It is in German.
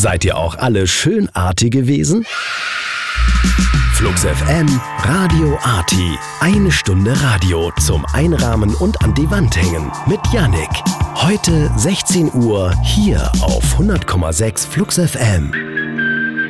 Seid ihr auch alle schönartige Wesen? Flux FM, Radio Arti. 1 Stunde Radio zum Einrahmen und an die Wand hängen mit Yannick. Heute 16 Uhr hier auf 100,6 Flux FM.